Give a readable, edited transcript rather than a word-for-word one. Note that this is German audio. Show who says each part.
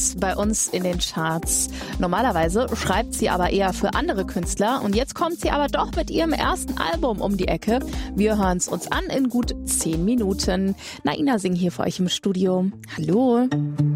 Speaker 1: Platz bei uns in den Charts. Normalerweise schreibt sie aber eher für andere Künstler und jetzt kommt sie aber doch mit ihrem ersten Album um die Ecke. Wir hören es uns an in gut 10 Minuten. Naina Singh hier für euch im Studio. Hallo.